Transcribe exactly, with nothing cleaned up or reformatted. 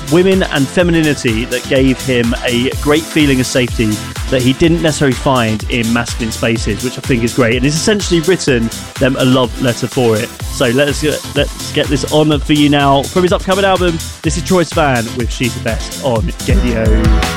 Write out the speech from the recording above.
women and femininity that gave him a great feeling of safety that he didn't necessarily find in masculine spaces, which I think is great. And he's essentially written them a love letter for it. So let us get, let's get this on for you now. From his upcoming album, this is Troye Sivan with She's the Best on Gaydio.